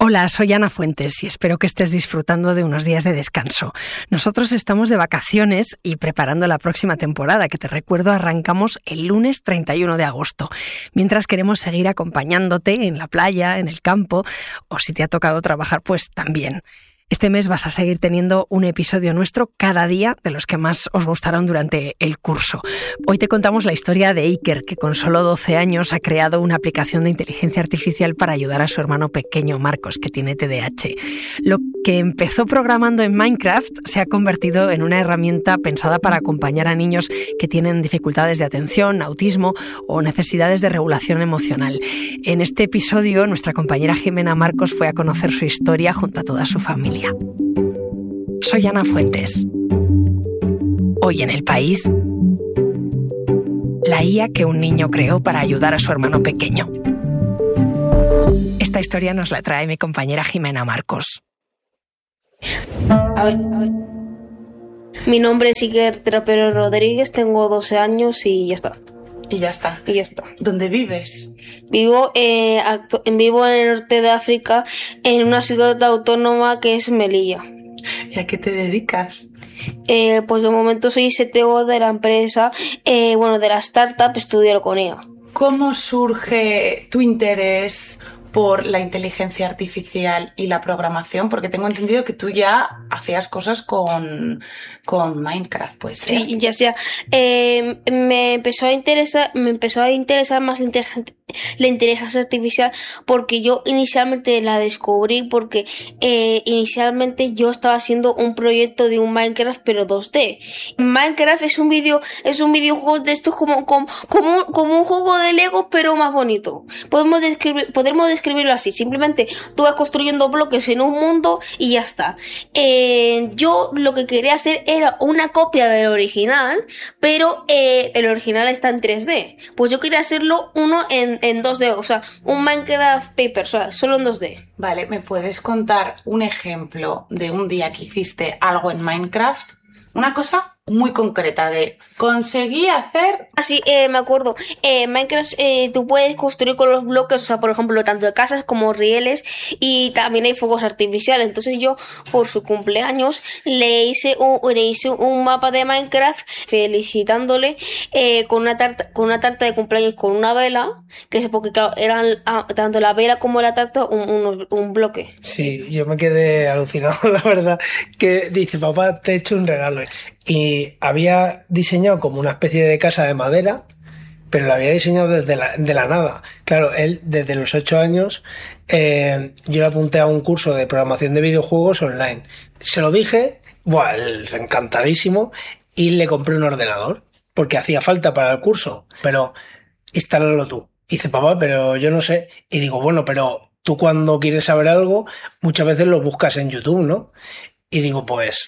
Hola, soy Ana Fuentes y espero que estés disfrutando de unos días de descanso. Nosotros estamos de vacaciones y preparando la próxima temporada, que te recuerdo arrancamos el lunes 31 de agosto, mientras queremos seguir acompañándote en la playa, en el campo, o si te ha tocado trabajar, pues también. Este mes vas a seguir teniendo un episodio nuestro cada día de los que más os gustaron durante el curso. Hoy te contamos la historia de Iker, que con solo 12 años ha creado una aplicación de inteligencia artificial para ayudar a su hermano pequeño Marcos, que tiene TDAH. Lo que empezó programando en Minecraft se ha convertido en una herramienta pensada para acompañar a niños que tienen dificultades de atención, autismo o necesidades de regulación emocional. En este episodio, nuestra compañera Jimena Marcos fue a conocer su historia junto a toda su familia. Soy Ana Fuentes. Hoy en El País, la IA que un niño creó para ayudar a su hermano pequeño. Esta historia nos la trae mi compañera Jimena Marcos. A ver. Mi nombre es Iker Trapero Rodríguez, tengo 12 años y ya está. Y ya está. Y ya está. ¿Dónde vives? Vivo en el norte de África, en una ciudad autónoma que es Melilla. ¿Y a qué te dedicas? Pues de momento soy CTO de la empresa, de la startup Estudio con ella. ¿Cómo surge tu interés por la inteligencia artificial y la programación? Porque tengo entendido que tú ya hacías cosas con Minecraft, pues. Sí, ya sea. Me empezó a interesar más la inteligencia artificial porque yo inicialmente la descubrí porque inicialmente yo estaba haciendo un proyecto de un Minecraft pero 2D. Minecraft es un videojuego de estos como un juego de Lego pero más bonito. Podemos describirlo así. Simplemente tú vas construyendo bloques en un mundo y ya está. Yo lo que quería hacer era una copia del original, pero el original está en 3D. Pues yo quería hacerlo uno en 2D, o sea, un Minecraft Paper, o sea, solo en 2D. Vale, ¿me puedes contar un ejemplo de un día que hiciste algo en Minecraft? Una cosa muy concreta de conseguí hacer... Sí, me acuerdo. Minecraft tú puedes construir con los bloques, o sea, por ejemplo, tanto de casas como rieles, y también hay fuegos artificiales. Entonces yo, por su cumpleaños, le hice un mapa de Minecraft felicitándole con una tarta de cumpleaños con una vela, que es porque claro, eran tanto la vela como la tarta un bloque. Sí, yo me quedé alucinado, la verdad, que dice, papá, te he hecho un regalo. Y había diseñado como una especie de casa de madera, pero la había diseñado de la nada. Claro, él desde los 8 años, yo le apunté a un curso de programación de videojuegos online. Se lo dije, él encantadísimo, y le compré un ordenador, porque hacía falta para el curso, pero instálalo tú. Y dice, papá, pero yo no sé. Y digo, bueno, pero tú cuando quieres saber algo, muchas veces lo buscas en YouTube, ¿no? Y digo, pues...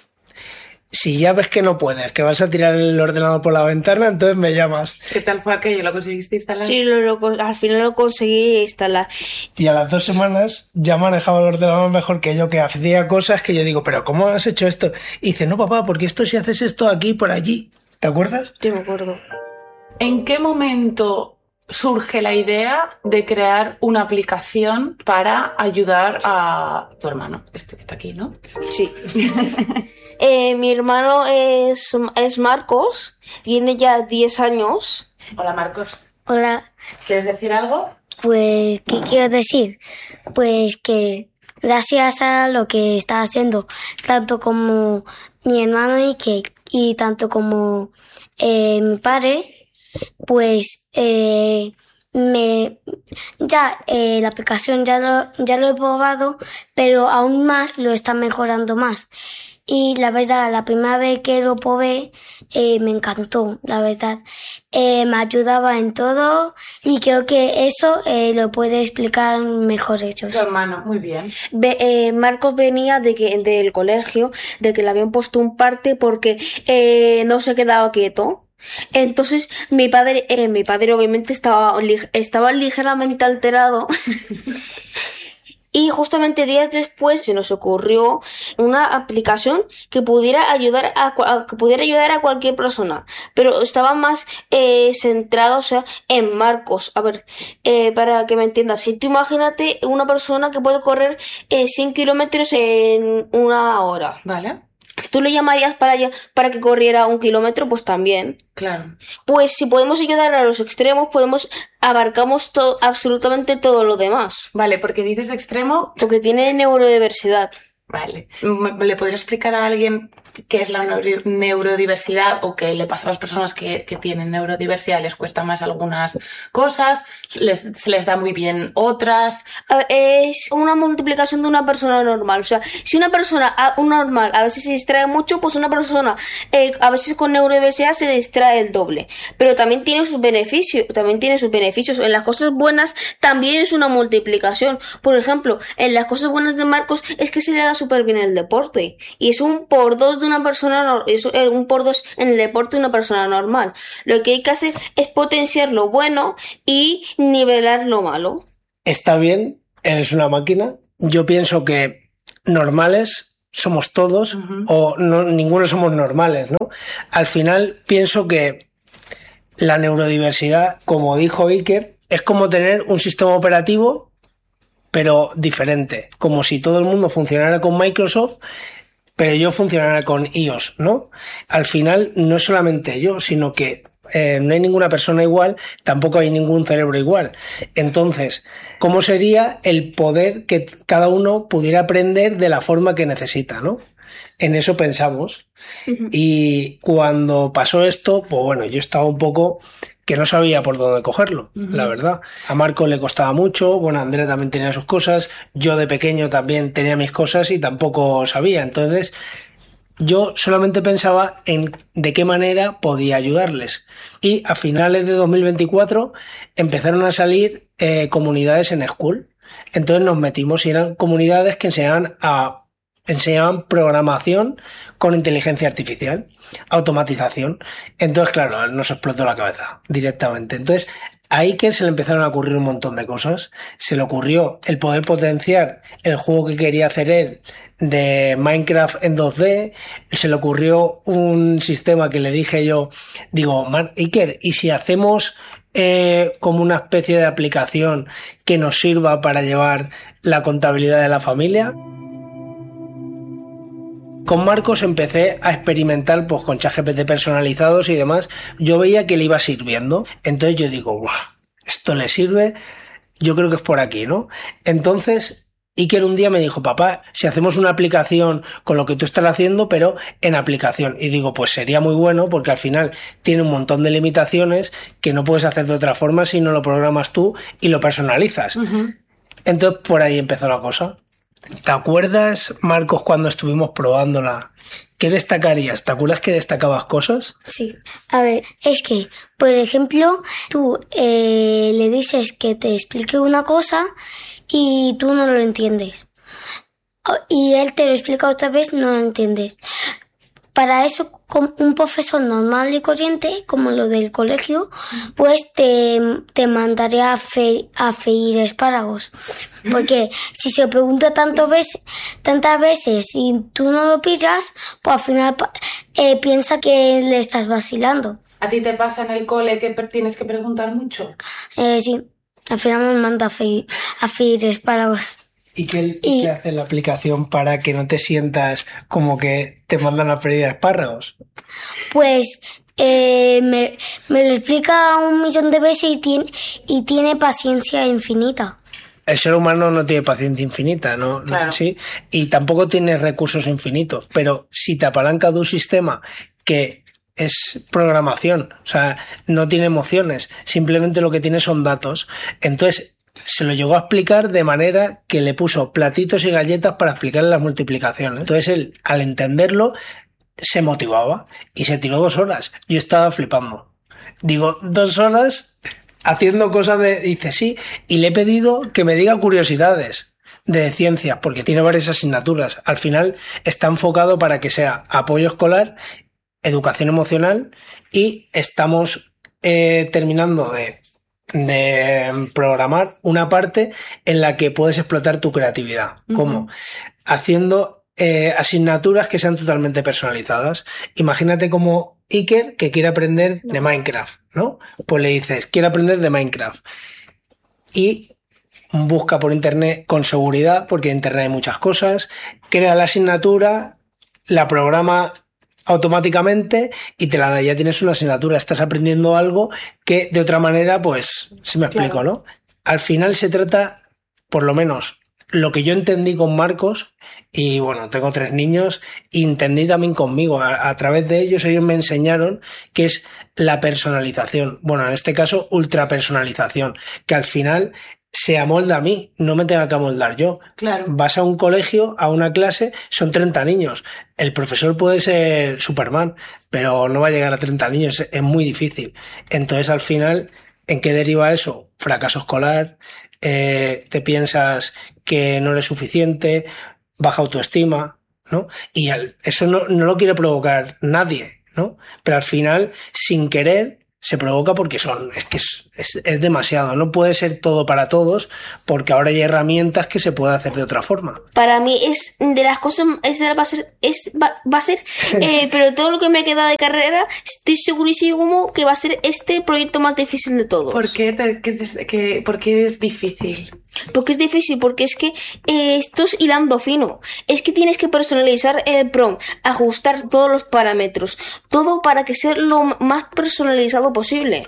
si ya ves que no puedes, que vas a tirar el ordenador por la ventana, entonces me llamas. ¿Qué tal fue aquello? ¿Lo conseguiste instalar? Sí, al final lo conseguí instalar. Y a las 2 semanas ya manejaba el ordenador mejor que yo, que hacía cosas que yo digo, ¿pero cómo has hecho esto? Y dice, no, papá, porque esto si haces esto aquí, por allí. ¿Te acuerdas? Sí, me acuerdo. ¿En qué momento surge la idea de crear una aplicación para ayudar a tu hermano? Este que está aquí, ¿no? Sí. Mi hermano es Marcos, tiene ya 10 años. Hola, Marcos. Hola, ¿Quieres decir algo? pues, ¿qué quiero decir? Pues que gracias a lo que está haciendo, tanto como mi hermano y tanto como mi padre, pues la aplicación ya lo he probado, pero aún más lo está mejorando más. Y la verdad, la primera vez que lo probé, me encantó, la verdad. Me ayudaba en todo y creo que eso lo puede explicar mejor ellos. Tu hermano, muy bien. Marcos venía del colegio, de que le habían puesto un parte porque no se quedaba quieto. Entonces mi padre obviamente estaba ligeramente alterado Y justamente días después se nos ocurrió una aplicación que pudiera ayudar a cualquier persona, pero estaba más centrado, o sea, en Marcos. A ver, para que me entiendas, si tú imagínate una persona que puede correr 100 kilómetros en una hora. Vale. ¿Tú le llamarías para que corriera 1 kilómetro? Pues también. Claro. Pues si podemos ayudar a los extremos, abarcamos absolutamente todo lo demás. Vale, porque dices extremo. Porque tiene neurodiversidad. Vale. ¿Le podría explicar a alguien qué es la neurodiversidad o qué le pasa a las personas que tienen neurodiversidad? ¿Les cuesta más algunas cosas? ¿Se les da muy bien otras? A ver, es una multiplicación de una persona normal. O sea, si una persona normal a veces se distrae mucho, pues una persona a veces con neurodiversidad se distrae el doble. Pero también tiene sus beneficios. En las cosas buenas también es una multiplicación. Por ejemplo, en las cosas buenas de Marcos es que se le da súper bien el deporte. Y es un por dos de una persona, un por dos en el deporte de una persona normal. Lo que hay que hacer es potenciar lo bueno y nivelar lo malo. Está bien, eres una máquina. Yo pienso que normales somos todos, o no, ninguno somos normales, ¿no? Al final pienso que la neurodiversidad, como dijo Iker, es como tener un sistema operativo pero diferente, como si todo el mundo funcionara con Microsoft, pero yo funcionara con iOS, ¿no? Al final no es solamente yo, sino que no hay ninguna persona igual, tampoco hay ningún cerebro igual. Entonces, ¿cómo sería el poder que cada uno pudiera aprender de la forma que necesita, ¿no? En eso pensamos. Y cuando pasó esto, pues bueno, yo estaba un poco que no sabía por dónde cogerlo, la verdad. A Marco le costaba mucho, bueno, Andrea también tenía sus cosas, yo de pequeño también tenía mis cosas y tampoco sabía. Entonces, yo solamente pensaba en de qué manera podía ayudarles. Y a finales de 2024 empezaron a salir comunidades en School. Entonces nos metimos y eran comunidades que enseñaban programación con inteligencia artificial, automatización. Entonces, claro, nos explotó la cabeza directamente. Entonces, a Iker se le empezaron a ocurrir un montón de cosas. Se le ocurrió el poder potenciar el juego que quería hacer él de Minecraft en 2D. Se le ocurrió un sistema que le dije yo, digo, Iker, ¿y si hacemos como una especie de aplicación que nos sirva para llevar la contabilidad de la familia? Con Marcos empecé a experimentar pues con ChatGPT personalizados y demás. Yo veía que le iba sirviendo. Entonces yo digo, ¡guau! Esto le sirve. Yo creo que es por aquí, ¿no? Entonces, Iker un día me dijo, papá, si hacemos una aplicación con lo que tú estás haciendo, pero en aplicación. Y digo, pues sería muy bueno porque al final tiene un montón de limitaciones que no puedes hacer de otra forma si no lo programas tú y lo personalizas. Entonces por ahí empezó la cosa. ¿Te acuerdas, Marcos, cuando estuvimos probándola? ¿Qué destacarías? ¿Te acuerdas que destacabas cosas? Sí. A ver, es que, por ejemplo, tú le dices que te explique una cosa y tú no lo entiendes. Y él te lo explica otra vez, no lo entiendes. Para eso, con un profesor normal y corriente, como lo del colegio, pues te mandaría a freír espárragos. Porque si se pregunta tantas veces y tú no lo pillas, pues al final piensa que le estás vacilando. ¿A ti te pasa en el cole que tienes que preguntar mucho? Sí, al final me manda a freír espárragos. ¿Y qué hace la aplicación para que no te sientas como que te mandan a freír espárragos? Pues me lo explica 1.000.000 de veces y tiene paciencia infinita. El ser humano no tiene paciencia infinita, ¿no? Claro. ¿Sí? Y tampoco tiene recursos infinitos. Pero si te apalanca de un sistema que es programación, o sea, no tiene emociones, simplemente lo que tiene son datos, entonces se lo llegó a explicar de manera que le puso platitos y galletas para explicarle las multiplicaciones. Entonces él, al entenderlo, se motivaba y se tiró 2 horas. Yo estaba flipando. Digo, 2 horas haciendo cosas dice sí, y le he pedido que me diga curiosidades de ciencias, porque tiene varias asignaturas. Al final está enfocado para que sea apoyo escolar, educación emocional, y estamos terminando de de programar una parte en la que puedes explotar tu creatividad. ¿Cómo? Haciendo asignaturas que sean totalmente personalizadas. Imagínate como Iker que quiere aprender de Minecraft, ¿no? Pues le dices, quiero aprender de Minecraft. Y busca por internet con seguridad, porque en internet hay muchas cosas, crea la asignatura, la programa automáticamente y te la da, ya tienes una asignatura, estás aprendiendo algo que de otra manera, pues, si me explico, claro, ¿no? Al final se trata, por lo menos, lo que yo entendí con Marcos, y bueno, tengo 3 niños, y entendí también conmigo, a través de ellos me enseñaron que es la personalización, bueno, en este caso, ultra personalización, que al final se amolda a mí, no me tenga que amoldar yo. Claro. Vas a un colegio, a una clase, son 30 niños. El profesor puede ser Superman, pero no va a llegar a 30 niños, es muy difícil. Entonces, al final, ¿en qué deriva eso? Fracaso escolar, te piensas que no eres suficiente, baja autoestima, ¿no? Y eso no lo quiere provocar nadie, ¿no? Pero al final, sin querer, se provoca porque es demasiado. No puede ser todo para todos porque ahora hay herramientas que se puede hacer de otra forma. Para mí es de las cosas, va a ser pero todo lo que me queda de carrera estoy segurísimo que va a ser este proyecto más difícil de todos. ¿Por qué? ¿Por qué es difícil? Porque es difícil, porque es que esto es hilando fino. Es que tienes que personalizar el prompt, ajustar todos los parámetros, todo para que sea lo más personalizado posible.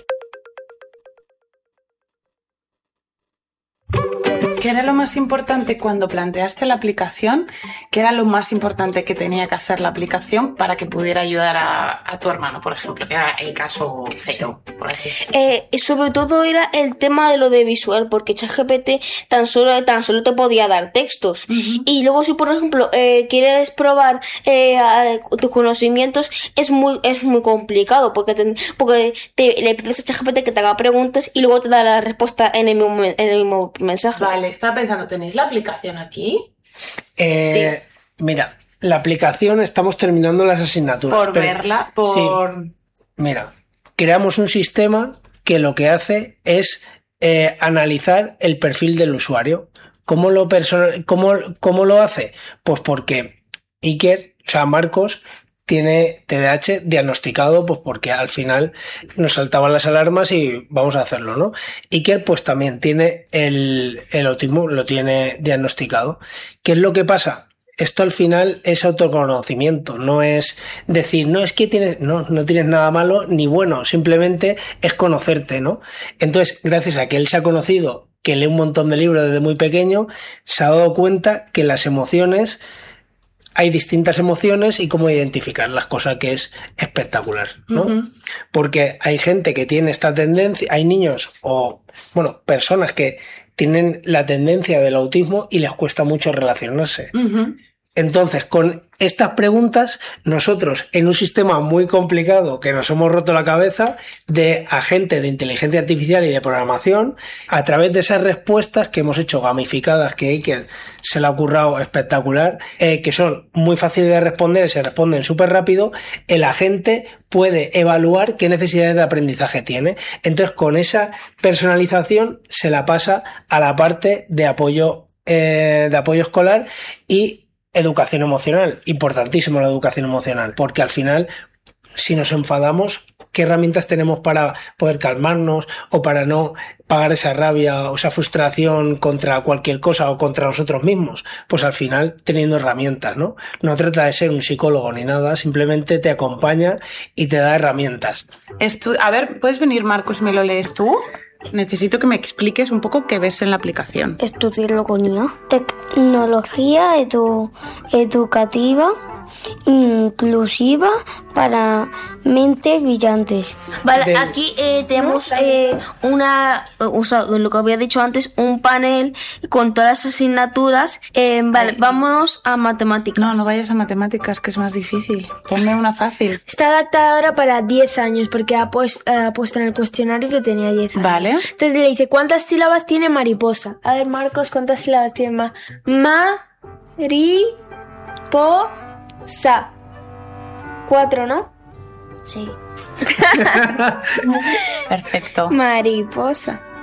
¿Qué era lo más importante cuando planteaste la aplicación? ¿Qué era lo más importante que tenía que hacer la aplicación para que pudiera ayudar a tu hermano, por ejemplo, que era el caso cero, por así decirlo? Sobre todo era el tema de lo de visual, porque ChatGPT tan solo te podía dar textos. Uh-huh. Y luego si, por ejemplo, quieres probar tus conocimientos, es muy complicado, porque le pides a ChatGPT que te haga preguntas y luego te da la respuesta en el mismo mensaje. Vale. Estaba pensando, ¿tenéis la aplicación aquí? Sí. Mira, la aplicación estamos terminando las asignaturas. Sí. Mira, creamos un sistema que lo que hace es analizar el perfil del usuario. ¿Cómo lo hace? Pues porque Iker, o sea, Marcos, tiene TDAH diagnosticado, pues porque al final nos saltaban las alarmas y vamos a hacerlo, ¿no? Iker pues también tiene el autismo, lo tiene diagnosticado. ¿Qué es lo que pasa? Esto al final es autoconocimiento, no es decir, no es que no tienes nada malo ni bueno, simplemente es conocerte, ¿no? Entonces, gracias a que él se ha conocido, que lee un montón de libros desde muy pequeño, se ha dado cuenta que las emociones, hay distintas emociones y cómo identificarlas, cosa que es espectacular, ¿no? Uh-huh. Porque hay gente que tiene esta tendencia, hay niños o, bueno, personas que tienen la tendencia del autismo y les cuesta mucho relacionarse. Uh-huh. Entonces, con estas preguntas, nosotros, en un sistema muy complicado que nos hemos roto la cabeza, de agente de inteligencia artificial y de programación, a través de esas respuestas que hemos hecho gamificadas, que Iker se le ha currado espectacular, que son muy fáciles de responder, se responden súper rápido, el agente puede evaluar qué necesidades de aprendizaje tiene. Entonces, con esa personalización se la pasa a la parte de apoyo escolar y educación emocional. Importantísimo la educación emocional, porque al final, si nos enfadamos, ¿qué herramientas tenemos para poder calmarnos o para no pagar esa rabia o esa frustración contra cualquier cosa o contra nosotros mismos? Pues al final teniendo herramientas, ¿no? No trata de ser un psicólogo ni nada, simplemente te acompaña y te da herramientas. A ver, ¿puedes venir, Marcos, y me lo lees tú? Necesito que me expliques un poco qué ves en la aplicación. Estudiarlo con IA. Tecnología educativa inclusiva para mentes brillantes. Vale, aquí tenemos lo que había dicho antes, un panel con todas las asignaturas. Vale, vámonos a matemáticas. No vayas a matemáticas, que es más difícil. Ponme una fácil. Está adaptada ahora para 10 años, porque ha puesto en el cuestionario que tenía 10 años. Vale. Entonces le dice, ¿cuántas sílabas tiene mariposa? A ver, Marcos, ¿cuántas sílabas tiene Sa. 4, ¿no? Sí. Perfecto. Mariposa.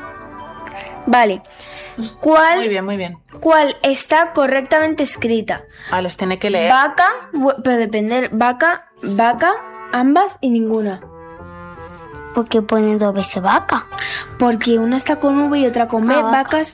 Vale. Muy ¿Cuál, bien, muy bien. ¿Cuál está correctamente escrita? Ah, los tiene que leer. Vaca, pero depende, vaca, ambas y ninguna. ¿Por qué ponen 2 veces vaca? Porque una está con V y otra con B. Vacas.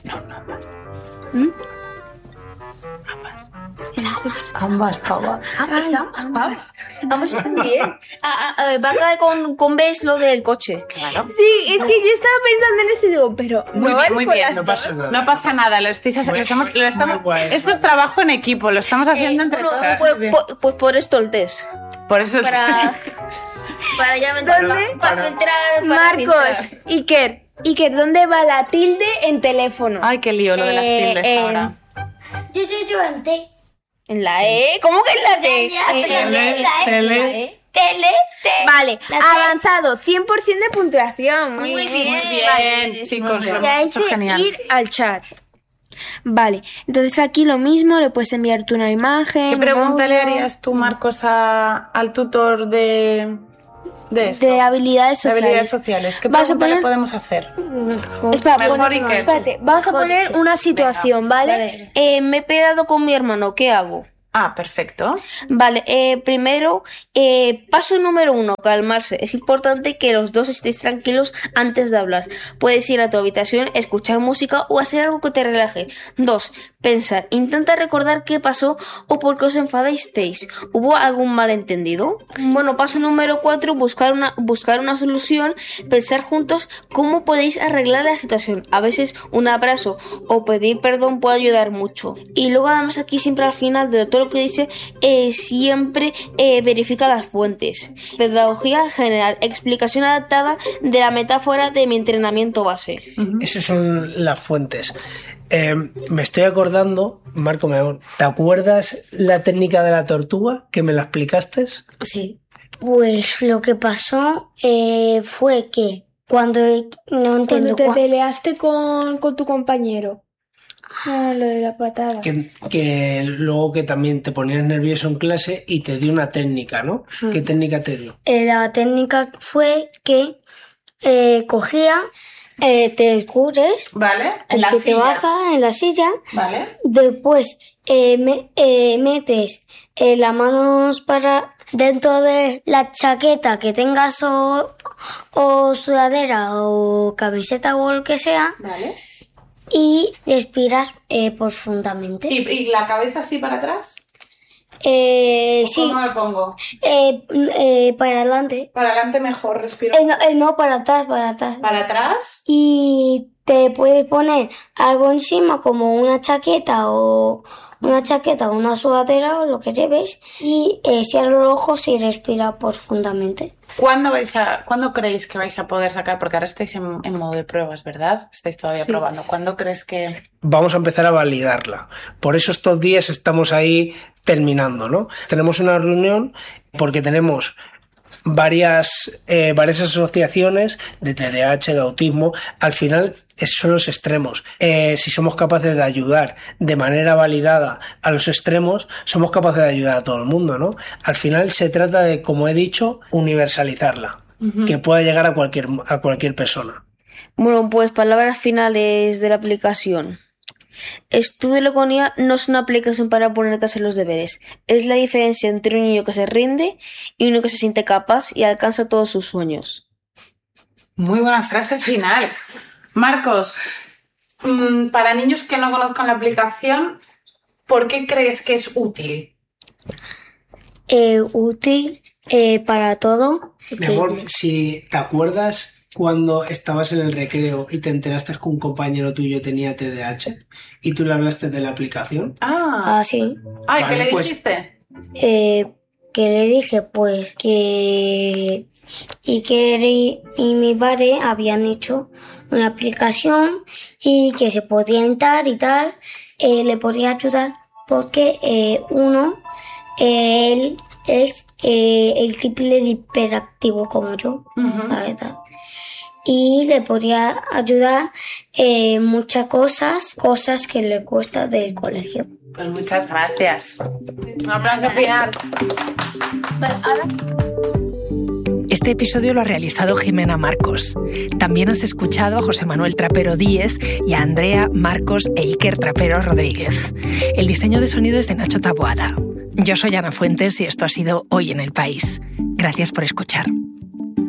Ambas, pavas. Ambas están bien. Vaca con B es lo del coche. Claro. Sí, es que yo estaba pensando en esto y digo, pero Muy no bien, vale muy con bien. las No pasa nada. No pasa nada, lo estáis haciendo. Muy guay. Esto es trabajo en equipo, lo estamos haciendo entre todos. Pues por esto el test. Por eso Para ya ¿Dónde? para filtrar. Marcos, Iker, ¿dónde va la tilde en teléfono? Ay, qué lío lo de las tildes ahora. Yo en T. En la E. ¿Cómo que en la T? Tele. Vale, La T. avanzado, 100% de puntuación. Muy bien. Muy bien, chicos, lo Ya hemos hecho hice genial. ir al chat. Vale, entonces aquí lo mismo, le puedes enviar tú una imagen. ¿Qué pregunta un le audio, harías tú, Marcos, al tutor de esto? de habilidades De sociales? habilidades sociales. ¿Qué Vas a pregunta le poner- podemos hacer? Espera, Mejor bueno, Iker. espérate, vamos a poner una situación, ¿vale? Me he peleado con mi hermano. ¿Qué hago? Ah, perfecto. Vale, primero, paso número 1, calmarse. Es importante que los dos estéis tranquilos antes de hablar. Puedes ir a tu habitación, escuchar música o hacer algo que te relaje. 2, pensar. Intenta recordar qué pasó o por qué os enfadasteis. ¿Hubo algún malentendido? Bueno, paso número 4, buscar una solución. Pensar juntos cómo podéis arreglar la situación. A veces un abrazo o pedir perdón puede ayudar mucho. Y luego además aquí siempre al final de todo lo que dice, siempre verifica las fuentes. Pedagogía general, explicación adaptada de la metáfora de mi entrenamiento base. Esas son las fuentes. Me estoy acordando, Marco, ¿te acuerdas la técnica de la tortuga que me la explicaste? Sí. Pues lo que pasó fue que cuando no entiendo Cuando te peleaste con tu compañero. Ah, lo de la patada. Que luego que también te ponías nervioso en clase y te dio una técnica, ¿no? ¿Qué técnica te dio? la técnica fue que cogía, te escurres, ¿Vale? En y la que te silla. baja en la silla, ¿Vale? después metes las manos para dentro de la chaqueta que tengas o sudadera o camiseta o lo que sea ¿Vale? y respiras profundamente. ¿Y la cabeza así para atrás? Sí, ¿Cómo me pongo? para adelante. Para adelante mejor, respiro. No, para atrás, para atrás. Para atrás. Y te puedes poner algo encima como una chaqueta o una sudadera o lo que lleves y cierra los ojos y respira profundamente. ¿Cuándo creéis que vais a poder sacar? Porque ahora estáis en modo de pruebas, ¿verdad? Estáis todavía probando. ¿Cuándo crees que...? Vamos a empezar a validarla. Por eso estos días estamos ahí terminando, ¿no? Tenemos una reunión porque tenemos varias asociaciones de TDAH, de autismo. Al final son los extremos. Si somos capaces de ayudar de manera validada a los extremos, somos capaces de ayudar a todo el mundo, ¿no? Al final se trata de, como he dicho, universalizarla, que pueda llegar a cualquier persona. Bueno, pues palabras finales de la aplicación. Estudio con IA no es una aplicación para ponerte a hacer los deberes. Es la diferencia entre un niño que se rinde y uno que se siente capaz y alcanza todos sus sueños. Muy buena frase final. Marcos, para niños que no conozcan la aplicación, ¿por qué crees que es útil? Útil para todo. Mi amor, si te acuerdas cuando estabas en el recreo y te enteraste que un compañero tuyo tenía TDAH y tú le hablaste de la aplicación. Sí. Ay, Vale, ¿qué le pues- dijiste? Que le dije pues que Iker y mi padre habían hecho una aplicación y que se podía entrar y tal, le podría ayudar porque él es el triple de hiperactivo como yo, la verdad. Y le podría ayudar muchas cosas que le cuesta del colegio. Pues muchas gracias. Un aplauso final. Este episodio lo ha realizado Jimena Marcos. También has escuchado a José Manuel Trapero Díez y a Andrea, Marcos e Iker Trapero Rodríguez. El diseño de sonido es de Nacho Taboada. Yo soy Ana Fuentes y esto ha sido Hoy en el País. Gracias por escuchar.